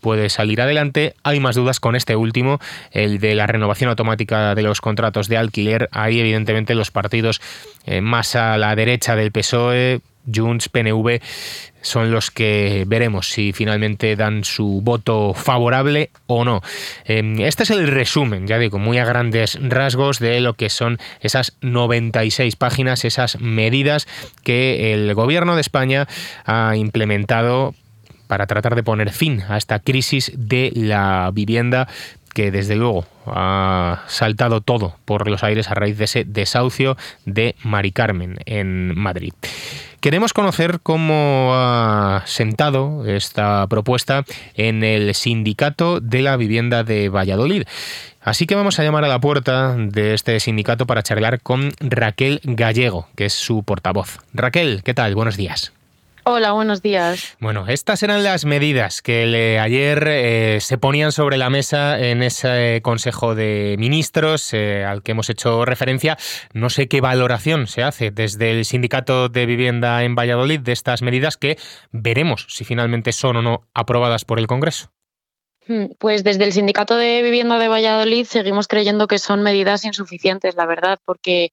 puede salir adelante. Hay más dudas con este último, el de la renovación automática de los contratos de alquiler. Ahí evidentemente los partidos más a la derecha del PSOE, Junts, PNV, son los que veremos si finalmente dan su voto favorable o no. Este es el resumen, ya digo, muy a grandes rasgos de lo que son esas 96 páginas, esas medidas que el Gobierno de España ha implementado para tratar de poner fin a esta crisis de la vivienda, que desde luego ha saltado todo por los aires a raíz de ese desahucio de Mari Carmen en Madrid. Queremos conocer cómo ha sentado esta propuesta en el Sindicato de la Vivienda de Valladolid. Así que vamos a llamar a la puerta de este sindicato para charlar con Raquel Gallego, que es su portavoz. Raquel, ¿qué tal? Buenos días. Hola, buenos días. Bueno, estas eran las medidas que ayer se ponían sobre la mesa en ese Consejo de Ministros al que hemos hecho referencia. No sé qué valoración se hace desde el Sindicato de Vivienda en Valladolid de estas medidas, que veremos si finalmente son o no aprobadas por el Congreso. Pues desde el Sindicato de Vivienda de Valladolid seguimos creyendo que son medidas insuficientes, la verdad, porque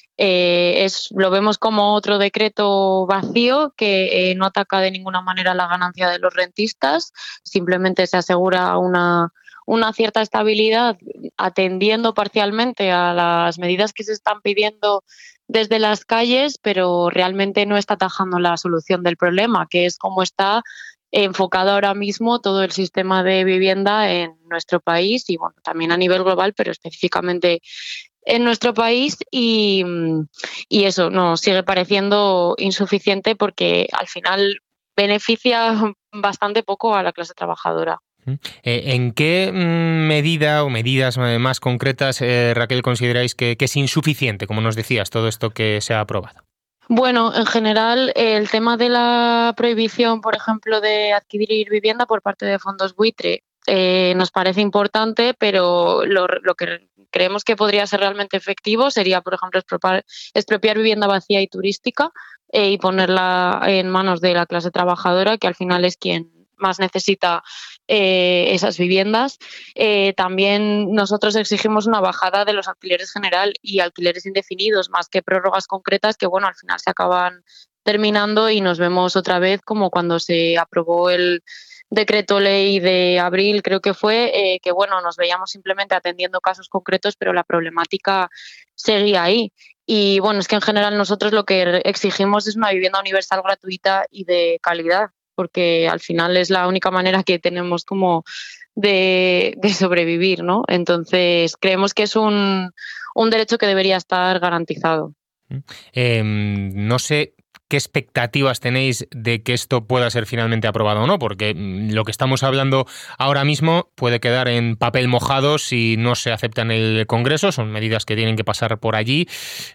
lo vemos como otro decreto vacío que no ataca de ninguna manera la ganancia de los rentistas, simplemente se asegura una cierta estabilidad atendiendo parcialmente a las medidas que se están pidiendo desde las calles, pero realmente no está atajando la solución del problema, que es cómo está enfocado ahora mismo todo el sistema de vivienda en nuestro país y bueno, también a nivel global, pero específicamente en nuestro país, y eso nos sigue pareciendo insuficiente porque al final beneficia bastante poco a la clase trabajadora. ¿En qué medida o medidas más concretas, Raquel, consideráis que es insuficiente, como nos decías, todo esto que se ha aprobado? Bueno, en general, el tema de la prohibición, por ejemplo, de adquirir vivienda por parte de fondos buitre nos parece importante, pero lo que creemos que podría ser realmente efectivo sería, por ejemplo, expropiar vivienda vacía y turística y ponerla en manos de la clase trabajadora, que al final es quien más necesita esas viviendas. También nosotros exigimos una bajada de los alquileres general y alquileres indefinidos, más que prórrogas concretas que, bueno, al final se acaban terminando y nos vemos otra vez como cuando se aprobó el decreto ley de abril, creo que fue, que bueno, nos veíamos simplemente atendiendo casos concretos, pero la problemática seguía ahí. Y bueno, es que en general nosotros lo que exigimos es una vivienda universal, gratuita y de calidad, porque al final es la única manera que tenemos como de sobrevivir, ¿no? Entonces creemos que es un derecho que debería estar garantizado. No sé qué expectativas tenéis de que esto pueda ser finalmente aprobado o no, porque lo que estamos hablando ahora mismo puede quedar en papel mojado si no se acepta en el Congreso, son medidas que tienen que pasar por allí.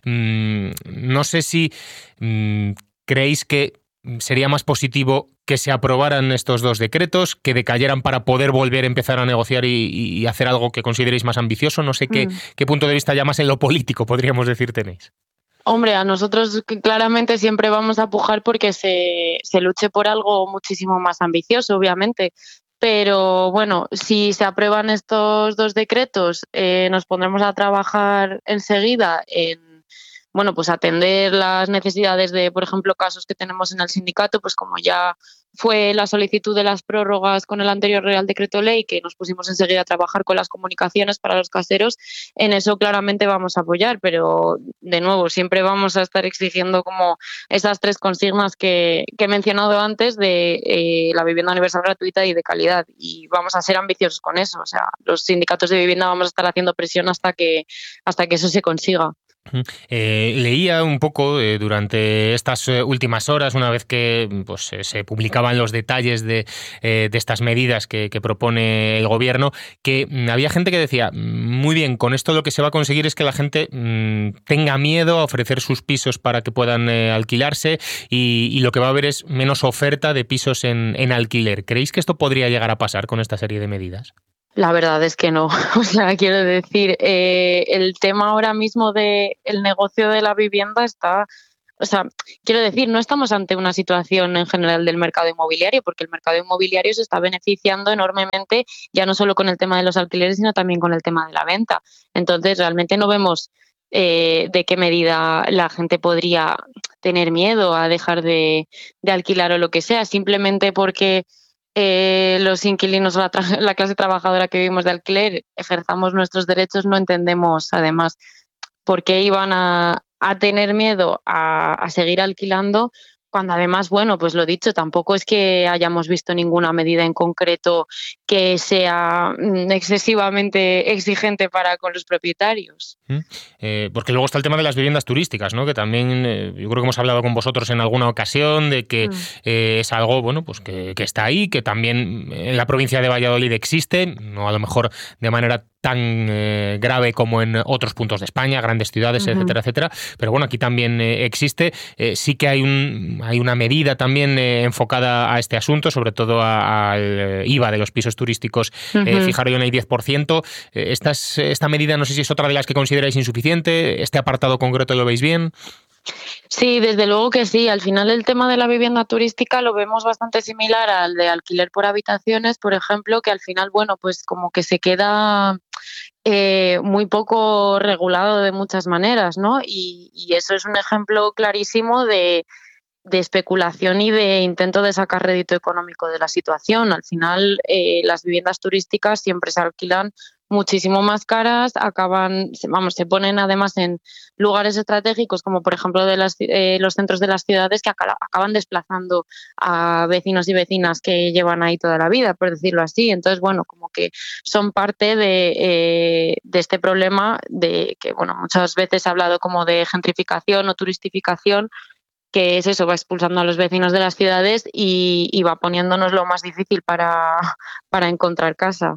No sé si creéis que sería más positivo que se aprobaran estos dos decretos, que decayeran para poder volver a empezar a negociar y hacer algo que consideréis más ambicioso. No sé qué punto de vista ya más en lo político, podríamos decir, tenéis. Hombre, a nosotros claramente siempre vamos a pujar porque se luche por algo muchísimo más ambicioso, obviamente. Pero bueno, si se aprueban estos dos decretos, nos pondremos a trabajar enseguida en pues atender las necesidades de, por ejemplo, casos que tenemos en el sindicato, pues como ya fue la solicitud de las prórrogas con el anterior Real Decreto Ley, que nos pusimos enseguida a trabajar con las comunicaciones para los caseros, en eso claramente vamos a apoyar, pero de nuevo siempre vamos a estar exigiendo como esas tres consignas que he mencionado antes de la vivienda universal, gratuita y de calidad, y vamos a ser ambiciosos con eso. O sea, los sindicatos de vivienda vamos a estar haciendo presión hasta que eso se consiga. Leía un poco durante estas últimas horas, una vez que se publicaban los detalles de estas medidas que propone el gobierno, que había gente que decía, muy bien, con esto lo que se va a conseguir es que la gente tenga miedo a ofrecer sus pisos para que puedan alquilarse y lo que va a haber es menos oferta de pisos en alquiler. ¿Creéis que esto podría llegar a pasar con esta serie de medidas? La verdad es que no. O sea, quiero decir, el tema ahora mismo del negocio de la vivienda está o sea, quiero decir, no estamos ante una situación en general del mercado inmobiliario, porque el mercado inmobiliario se está beneficiando enormemente, ya no solo con el tema de los alquileres, sino también con el tema de la venta. Entonces, realmente no vemos de qué medida la gente podría tener miedo a dejar de alquilar o lo que sea, simplemente porque los inquilinos o la clase trabajadora que vivimos de alquiler ejerzamos nuestros derechos, no entendemos además por qué iban a tener miedo a seguir alquilando, cuando además, bueno, pues lo dicho, tampoco es que hayamos visto ninguna medida en concreto que sea excesivamente exigente para con los propietarios. Porque luego está el tema de las viviendas turísticas, ¿no? Que también yo creo que hemos hablado con vosotros en alguna ocasión de que es algo, bueno, pues que está ahí, que también en la provincia de Valladolid existe, no a lo mejor de manera tan grave como en otros puntos de España, grandes ciudades, etcétera, etcétera. Pero bueno, aquí también existe. Sí que hay una medida también enfocada a este asunto, sobre todo al IVA de los pisos turísticos, fijarlo en el 10%. Esta medida no sé si es otra de las que consideráis insuficiente. ¿Este apartado concreto lo veis bien? Sí, desde luego que sí. Al final el tema de la vivienda turística lo vemos bastante similar al de alquiler por habitaciones, por ejemplo, que al final, bueno, pues como que se queda muy poco regulado de muchas maneras, ¿no? Y eso es un ejemplo clarísimo de especulación y de intento de sacar rédito económico de la situación. Al final, las viviendas turísticas siempre se alquilan muchísimo más caras, se ponen además en lugares estratégicos como por ejemplo los centros de las ciudades que acaban desplazando a vecinos y vecinas que llevan ahí toda la vida, por decirlo así. Entonces, bueno, como que son parte de este problema de que, bueno, muchas veces se ha hablado como de gentrificación o turistificación, que es eso, va expulsando a los vecinos de las ciudades y va poniéndonos lo más difícil para encontrar casa.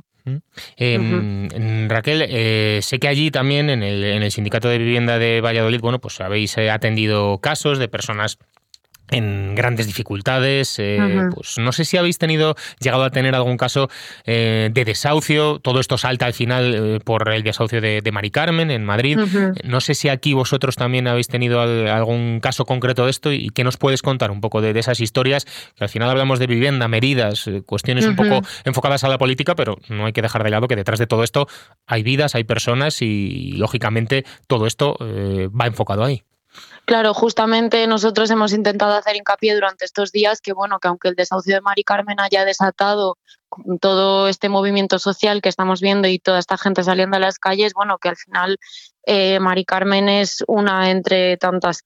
Raquel, sé que allí también en el Sindicato de Vivienda de Valladolid, bueno, pues habéis atendido casos de personas en grandes dificultades, pues no sé si habéis llegado a tener algún caso de desahucio. Todo esto salta al final por el desahucio de Mari Carmen en Madrid. No sé si aquí vosotros también habéis tenido algún caso concreto de esto y qué nos puedes contar un poco de esas historias, que al final hablamos de vivienda, medidas, cuestiones un poco enfocadas a la política, pero no hay que dejar de lado que detrás de todo esto hay vidas, hay personas y lógicamente todo esto va enfocado ahí. Claro, justamente nosotros hemos intentado hacer hincapié durante estos días que, bueno, que aunque el desahucio de Mari Carmen haya desatado todo este movimiento social que estamos viendo y toda esta gente saliendo a las calles, bueno, que al final Mari Carmen es una entre tantas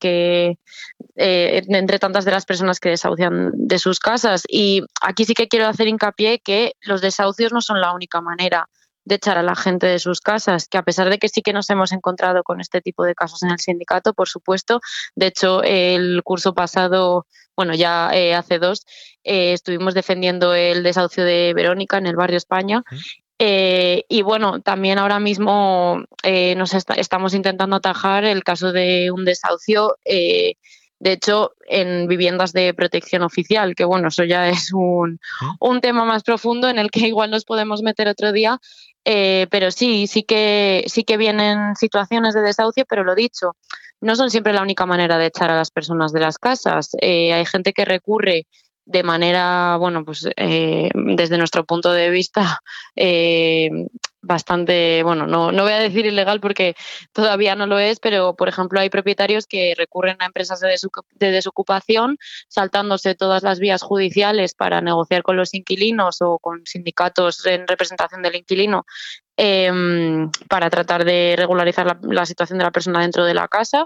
de las personas que desahucian de sus casas. Y aquí sí que quiero hacer hincapié que los desahucios no son la única manera de echar a la gente de sus casas, que a pesar de que sí que nos hemos encontrado con este tipo de casos en el sindicato, por supuesto. De hecho, el curso pasado, bueno, ya hace 2, estuvimos defendiendo el desahucio de Verónica en el barrio España. Y bueno, también ahora mismo estamos intentando atajar el caso de un desahucio, de hecho, en viviendas de protección oficial, que bueno, eso ya es un tema más profundo en el que igual nos podemos meter otro día. Pero sí que vienen situaciones de desahucio, pero lo dicho, no son siempre la única manera de echar a las personas de las casas. Hay gente que recurre de manera, bueno, pues desde nuestro punto de vista, bastante, bueno, no voy a decir ilegal porque todavía no lo es, pero por ejemplo hay propietarios que recurren a empresas de desocupación, saltándose todas las vías judiciales para negociar con los inquilinos o con sindicatos en representación del inquilino, para tratar de regularizar la situación de la persona dentro de la casa.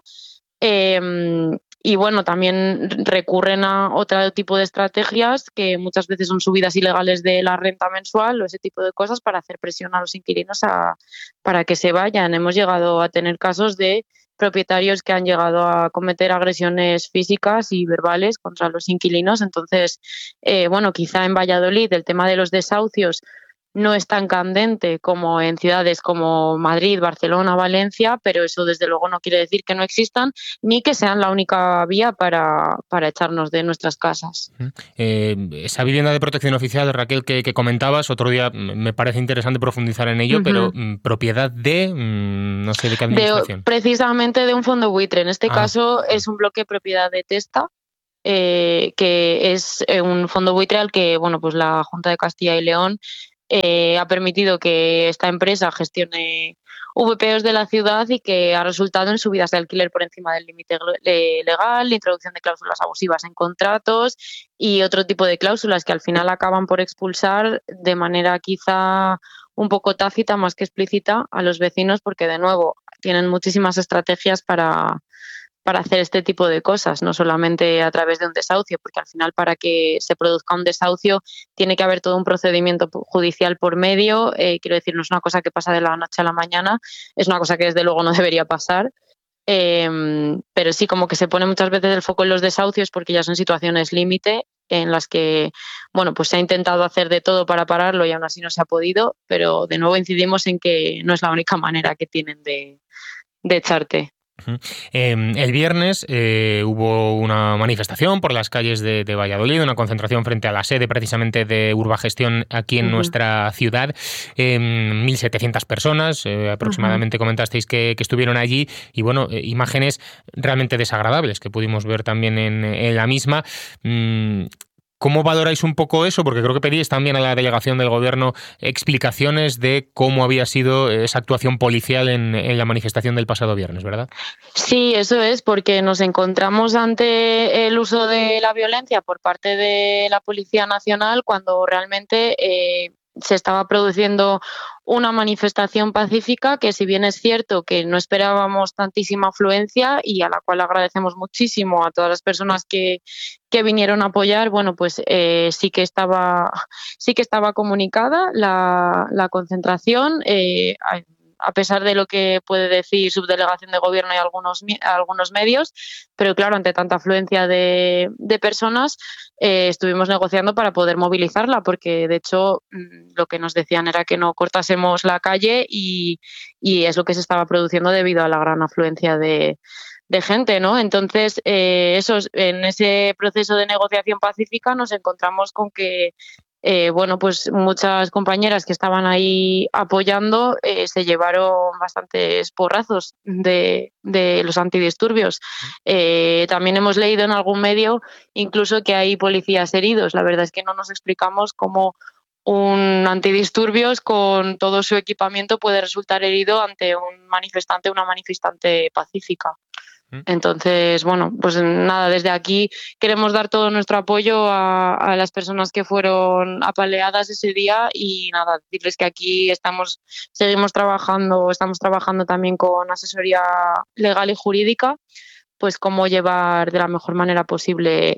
Y bueno, también recurren a otro tipo de estrategias que muchas veces son subidas ilegales de la renta mensual o ese tipo de cosas para hacer presión a los inquilinos para que se vayan. Hemos llegado a tener casos de propietarios que han llegado a cometer agresiones físicas y verbales contra los inquilinos. Entonces, bueno, quizá en Valladolid el tema de los desahucios no es tan candente como en ciudades como Madrid, Barcelona, Valencia, pero eso desde luego no quiere decir que no existan ni que sean la única vía para echarnos de nuestras casas. Esa vivienda de protección oficial, Raquel, que comentabas, otro día me parece interesante profundizar en ello, pero propiedad de, no sé de qué administración. Precisamente de un fondo buitre. En este caso es un bloque propiedad de Testa, que es un fondo buitre al que pues la Junta de Castilla y León ha permitido que esta empresa gestione VPOs de la ciudad y que ha resultado en subidas de alquiler por encima del límite legal, introducción de cláusulas abusivas en contratos y otro tipo de cláusulas que al final acaban por expulsar de manera quizá un poco tácita más que explícita a los vecinos, porque de nuevo tienen muchísimas estrategias para hacer este tipo de cosas, no solamente a través de un desahucio, porque al final para que se produzca un desahucio tiene que haber todo un procedimiento judicial por medio. Quiero decir, no es una cosa que pasa de la noche a la mañana, es una cosa que desde luego no debería pasar. Pero sí, como que se pone muchas veces el foco en los desahucios porque ya son situaciones límite en las que pues se ha intentado hacer de todo para pararlo y aún así no se ha podido, pero de nuevo incidimos en que no es la única manera que tienen de echarte. El viernes hubo una manifestación por las calles de Valladolid, una concentración frente a la sede precisamente de Urbagestión aquí en nuestra ciudad. 1.700 personas aproximadamente comentasteis que estuvieron allí y imágenes realmente desagradables que pudimos ver también en la misma. ¿Cómo valoráis un poco eso? Porque creo que pedíais también a la delegación del Gobierno explicaciones de cómo había sido esa actuación policial en la manifestación del pasado viernes, ¿verdad? Sí, eso es, porque nos encontramos ante el uso de la violencia por parte de la Policía Nacional cuando realmente se estaba produciendo una manifestación pacífica que, si bien es cierto que no esperábamos tantísima afluencia y a la cual agradecemos muchísimo a todas las personas que vinieron a apoyar, sí que estaba comunicada la concentración. A pesar de lo que puede decir subdelegación de gobierno y algunos medios, pero claro, ante tanta afluencia de personas, estuvimos negociando para poder movilizarla, porque de hecho lo que nos decían era que no cortásemos la calle y es lo que se estaba produciendo debido a la gran afluencia de gente, ¿no? Entonces, en ese proceso de negociación pacífica nos encontramos con que muchas compañeras que estaban ahí apoyando se llevaron bastantes porrazos de los antidisturbios. También hemos leído en algún medio incluso que hay policías heridos. La verdad es que no nos explicamos cómo un antidisturbios con todo su equipamiento puede resultar herido ante una manifestante pacífica. Entonces, pues nada, desde aquí queremos dar todo nuestro apoyo a las personas que fueron apaleadas ese día y nada, decirles que aquí estamos trabajando también con asesoría legal y jurídica, pues cómo llevar de la mejor manera posible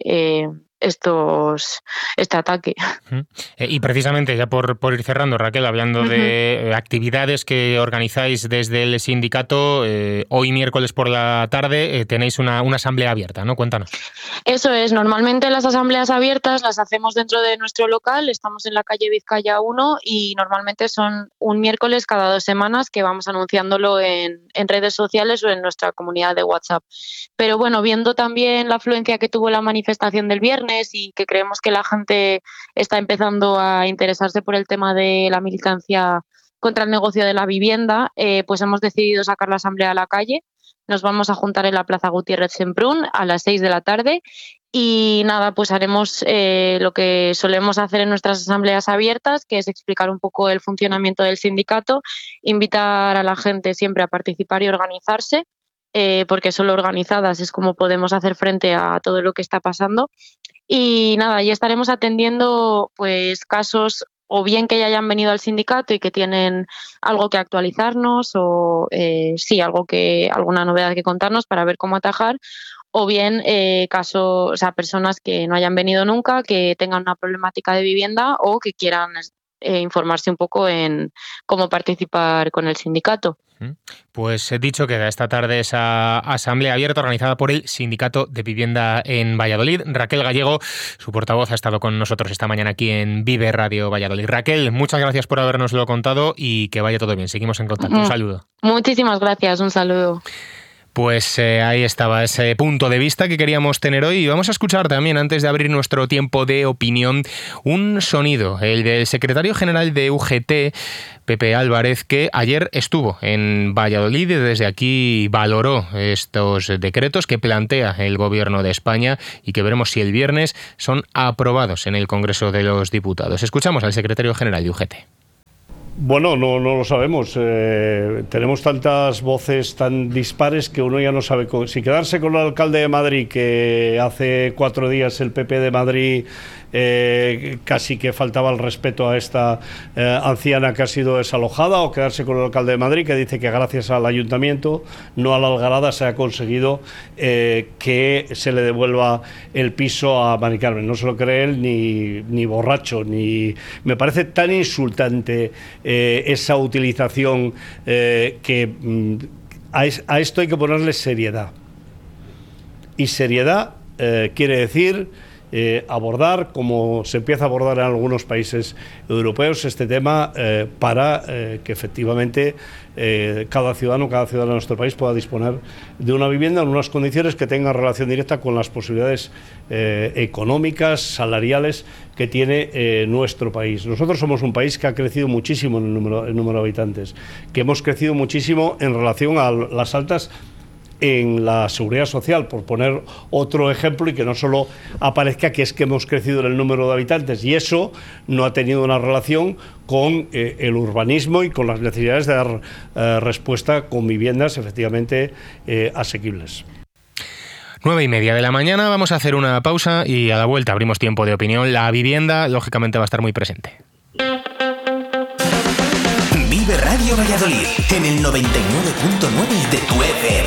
este ataque. Y precisamente, ya por ir cerrando, Raquel, hablando de actividades que organizáis desde el sindicato, hoy miércoles por la tarde tenéis una asamblea abierta, ¿no? Cuéntanos. Eso es, normalmente las asambleas abiertas las hacemos dentro de nuestro local, estamos en la calle Vizcaya 1 y normalmente son un miércoles cada 2 semanas que vamos anunciándolo en redes sociales o en nuestra comunidad de WhatsApp. Pero viendo también la afluencia que tuvo la manifestación del viernes y que creemos que la gente está empezando a interesarse por el tema de la militancia contra el negocio de la vivienda, pues hemos decidido sacar la asamblea a la calle. Nos vamos a juntar en la Plaza Gutiérrez Semprún a las 6 de la tarde y nada, pues haremos lo que solemos hacer en nuestras asambleas abiertas, que es explicar un poco el funcionamiento del sindicato, invitar a la gente siempre a participar y organizarse, porque solo organizadas es como podemos hacer frente a todo lo que está pasando. Y nada, ya estaremos atendiendo pues casos o bien que ya hayan venido al sindicato y que tienen algo que actualizarnos o alguna novedad que contarnos para ver cómo atajar, o bien personas que no hayan venido nunca, que tengan una problemática de vivienda o que quieran informarse un poco en cómo participar con el sindicato. Pues he dicho que esta tarde esa asamblea abierta organizada por el Sindicato de Vivienda en Valladolid. Raquel Gallego, su portavoz, ha estado con nosotros esta mañana aquí en Vive Radio Valladolid. Raquel, muchas gracias por habernoslo contado y que vaya todo bien. Seguimos en contacto. Un saludo. Muchísimas gracias. Un saludo. Pues ahí estaba ese punto de vista que queríamos tener hoy. Y vamos a escuchar también, antes de abrir nuestro tiempo de opinión, un sonido, el del secretario general de UGT, Pepe Álvarez, que ayer estuvo en Valladolid y desde aquí valoró estos decretos que plantea el Gobierno de España y que veremos si el viernes son aprobados en el Congreso de los Diputados. Escuchamos al secretario general de UGT. Bueno, no lo sabemos. Tenemos tantas voces tan dispares que uno ya no sabe si quedarse con el alcalde de Madrid, que hace 4 días el PP de Madrid casi que faltaba el respeto a esta anciana que ha sido desalojada, o quedarse con el alcalde de Madrid, que dice que gracias al ayuntamiento, no a la algarada, se ha conseguido que se le devuelva el piso a Mari Carmen. No se lo cree él ni borracho, ni... Me parece tan insultante esa utilización que a esto hay que ponerle seriedad. Y seriedad quiere decir abordar, como se empieza a abordar en algunos países europeos, este tema para que efectivamente cada ciudadano de nuestro país pueda disponer de una vivienda en unas condiciones que tengan relación directa con las posibilidades económicas, salariales que tiene nuestro país. Nosotros somos un país que ha crecido muchísimo en el número de habitantes, que hemos crecido muchísimo en relación a las altas en la seguridad social, por poner otro ejemplo, y que no solo aparezca que es que hemos crecido en el número de habitantes, y eso no ha tenido una relación con el urbanismo y con las necesidades de dar respuesta con viviendas efectivamente asequibles. 9:30 de la mañana, vamos a hacer una pausa y a la vuelta abrimos tiempo de opinión. La vivienda, lógicamente, va a estar muy presente. Vive Radio Valladolid en el 99.9 de tu FM.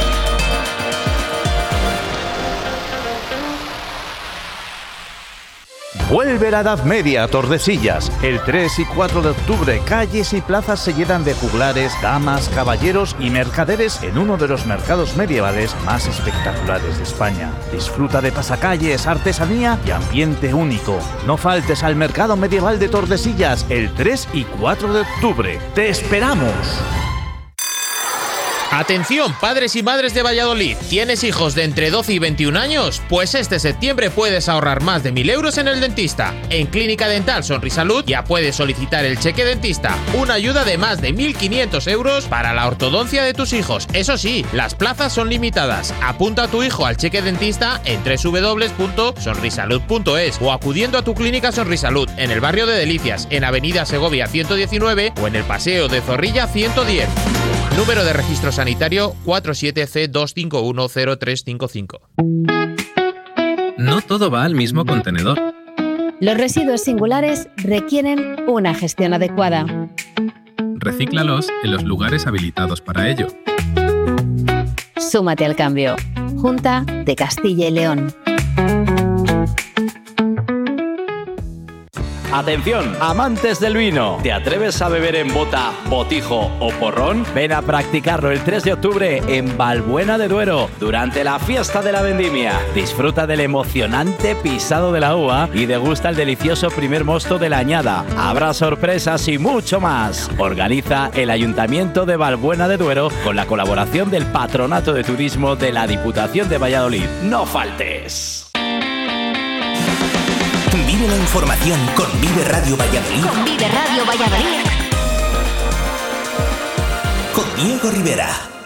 Vuelve la Edad Media a Tordesillas. El 3 y 4 de octubre, calles y plazas se llenan de juglares, damas, caballeros y mercaderes en uno de los mercados medievales más espectaculares de España. Disfruta de pasacalles, artesanía y ambiente único. No faltes al mercado medieval de Tordesillas el 3 y 4 de octubre. ¡Te esperamos! Atención, padres y madres de Valladolid. ¿Tienes hijos de entre 12 y 21 años? Pues este septiembre puedes ahorrar más de 1.000 euros en el dentista. En Clínica Dental Sonrisalud ya puedes solicitar el cheque dentista, una ayuda de más de 1.500 euros para la ortodoncia de tus hijos. Eso sí, las plazas son limitadas. Apunta a tu hijo al cheque dentista en www.sonrisalud.es o acudiendo a tu clínica Sonrisalud en el barrio de Delicias, en Avenida Segovia 119 o en el Paseo de Zorrilla 110. Número de registro sanitario 47C2510355. No todo va al mismo contenedor. Los residuos singulares requieren una gestión adecuada. Recíclalos en los lugares habilitados para ello. Súmate al cambio. Junta de Castilla y León. Atención, amantes del vino. ¿Te atreves a beber en bota, botijo o porrón? Ven a practicarlo el 3 de octubre en Valbuena de Duero, durante la fiesta de la vendimia. Disfruta del emocionante pisado de la uva y degusta el delicioso primer mosto de la añada. Habrá sorpresas y mucho más. Organiza el Ayuntamiento de Valbuena de Duero con la colaboración del Patronato de Turismo de la Diputación de Valladolid. ¡No faltes! Vive la información con Vive Radio Valladolid. Con Vive Radio Valladolid. Con Diego Rivera.